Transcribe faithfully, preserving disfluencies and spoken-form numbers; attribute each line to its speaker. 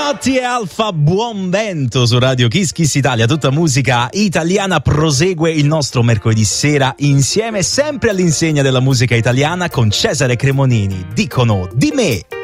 Speaker 1: Pavarotti e Alfa, buon vento su Radio Kiss Kiss Italia, tutta musica italiana. Prosegue il nostro mercoledì sera insieme, sempre all'insegna della musica italiana, con Cesare Cremonini. Dicono di me.